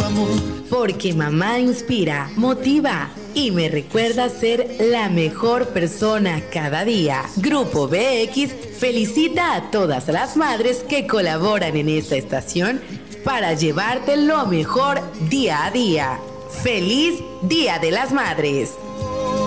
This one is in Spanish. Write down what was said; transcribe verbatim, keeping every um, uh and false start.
amor. Porque mamá inspira, motiva y me recuerda ser la mejor persona cada día. Grupo B X felicita a todas las madres que colaboran en esta estación para llevarte lo mejor día a día. ¡Feliz Día de las Madres!